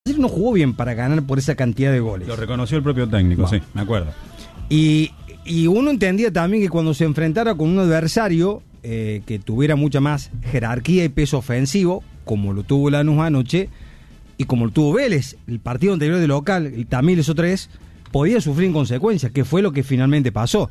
Ayer no jugó bien para ganar por esa cantidad de goles. Lo reconoció el propio técnico, sí, me acuerdo. Y uno entendía también que cuando se enfrentara con un adversario que tuviera mucha más jerarquía y peso ofensivo, como lo tuvo Lanús anoche, y como lo tuvo Vélez, el partido anterior de local, el Talleres 3, podía sufrir en consecuencia, que fue lo que finalmente pasó.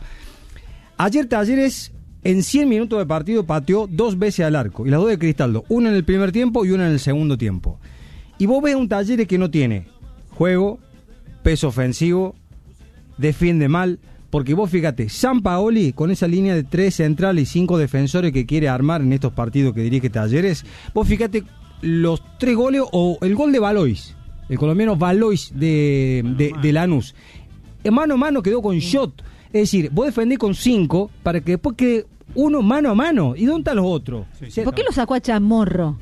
Ayer Talleres, en 100 minutos de partido, pateó 2 veces al arco, y las 2 de Cristaldo, una en el primer tiempo y una en el segundo tiempo. Y vos ves un Talleres que no tiene juego, peso ofensivo, defiende mal, porque vos fíjate, Sampaoli con esa línea de 3 centrales y 5 defensores que quiere armar en estos partidos que dirige Talleres, vos fíjate los 3 goles o el gol de Valois, el colombiano Valois de Lanús, mano a mano quedó con shot, es decir, vos defendés con 5 para que después quede uno mano a mano. ¿Y dónde están los otros? Sí. ¿Por qué lo sacó a Chamorro?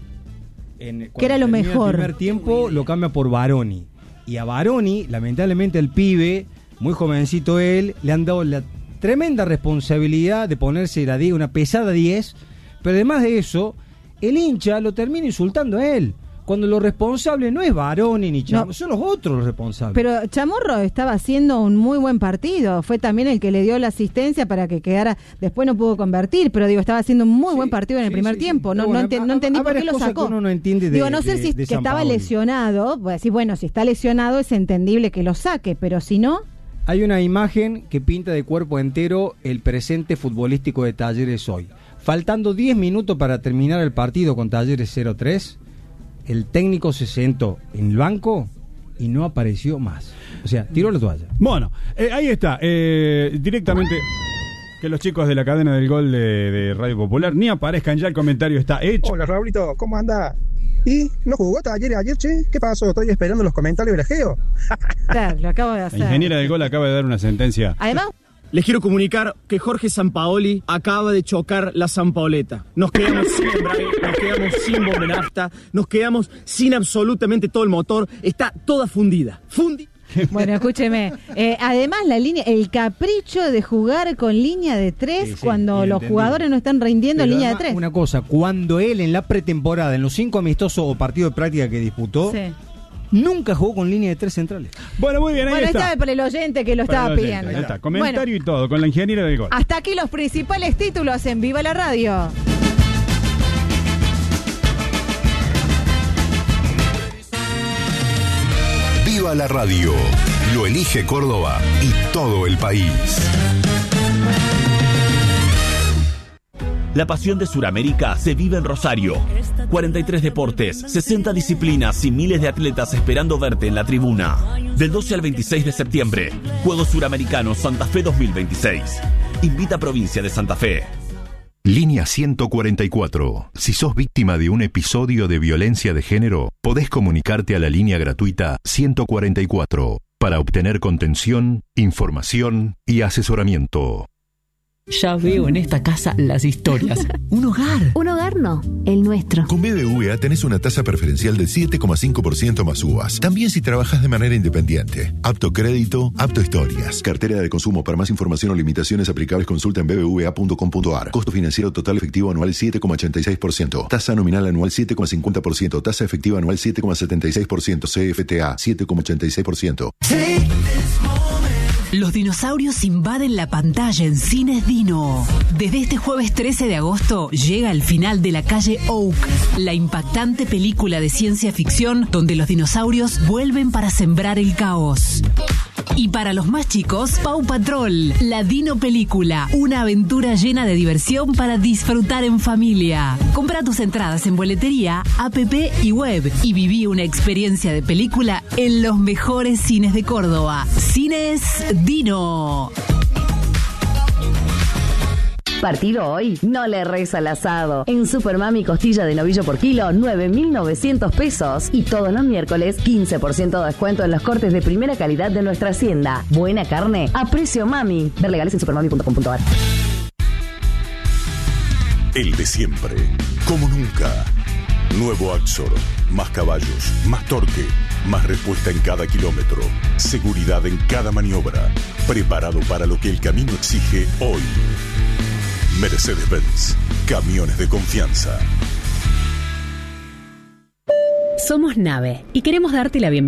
Que era lo mejor. En el primer tiempo lo cambia por Baroni. Y a Baroni, lamentablemente el pibe, muy jovencito él, le han dado la tremenda responsabilidad de ponerse una pesada 10, pero además de eso, el hincha lo termina insultando a él. Cuando lo responsable no es Baroni ni Chamorro, son los otros los responsables. Pero Chamorro estaba haciendo un muy buen partido. Fue también el que le dio la asistencia para que quedara. Después no pudo convertir, pero estaba haciendo un muy buen partido en el primer tiempo. No entendí por qué lo sacó. Uno no entiende no sé si que estaba lesionado. Pues decir, bueno, si está lesionado es entendible que lo saque, pero si no. Hay una imagen que pinta de cuerpo entero el presente futbolístico de Talleres hoy. Faltando 10 minutos para terminar el partido con Talleres 0-3. El técnico se sentó en el banco y no apareció más. O sea, tiró la toalla. Bueno, ahí está. Directamente que los chicos de la cadena del gol de Radio Popular ni aparezcan, ya el comentario está hecho. Hola, Raulito, ¿cómo anda? ¿Y no jugó Talleres ayer, che? ¿Qué pasó? Estoy esperando los comentarios del Egeo. Claro, lo acabo de hacer. La ingeniera del gol acaba de dar una sentencia. Además, les quiero comunicar que Jorge Sampaoli acaba de chocar la Sampaoleta. Nos quedamos sin embrague, nos quedamos sin bomba de nafta, nos quedamos sin absolutamente todo el motor. Está toda fundida. Bueno, escúcheme. Además, la línea, el capricho de jugar con línea de 3 cuando los jugadores no están rindiendo en línea de 3. Una cosa, cuando él en la pretemporada, en los 5 amistosos o partidos de práctica que disputó, nunca jugó con línea de 3 centrales. Bueno, muy bien, ahí está. Estaba para el oyente que lo estaba pidiendo. Ahí está, comentario y todo, con la ingeniera del gol. Hasta aquí los principales títulos en Viva la Radio. Viva la Radio, lo elige Córdoba y todo el país. La pasión de Sudamérica se vive en Rosario. 43 deportes, 60 disciplinas y miles de atletas esperando verte en la tribuna. Del 12 al 26 de septiembre, Juegos Suramericanos Santa Fe 2026. Invita a Provincia de Santa Fe. Línea 144. Si sos víctima de un episodio de violencia de género, podés comunicarte a la línea gratuita 144 para obtener contención, información y asesoramiento. Ya veo en esta casa las historias. Un hogar. Un hogar no, el nuestro. Con BBVA tenés una tasa preferencial del 7,5% más uvas. También si trabajas de manera independiente. Apto crédito, apto historias. Cartera de consumo. Para más información o limitaciones aplicables, consulta en bbva.com.ar. Costo financiero total efectivo anual 7,86%. Tasa nominal anual 7,50%. Tasa efectiva anual 7,76%. CFTA 7,86%. Los dinosaurios invaden la pantalla en Cines Dino. Desde este jueves 13 de agosto llega el final de La Calle Oak, la impactante película de ciencia ficción donde los dinosaurios vuelven para sembrar el caos. Y para los más chicos, Paw Patrol, la Dino Película, una aventura llena de diversión para disfrutar en familia. Compra tus entradas en boletería, app y web y viví una experiencia de película en los mejores cines de Córdoba. Cines Dino. Partido hoy, no le reza al asado. En Supermami costilla de novillo por kilo, 9.900 pesos. Y todos los miércoles, 15% de descuento en los cortes de primera calidad de nuestra hacienda. Buena carne a precio mami. Ver legales en supermami.com.ar. El de siempre, como nunca. Nuevo Axor, más caballos, más torque, más respuesta en cada kilómetro, seguridad en cada maniobra, preparado para lo que el camino exige hoy. Mercedes-Benz, camiones de confianza. Somos Nave y queremos darte la bienvenida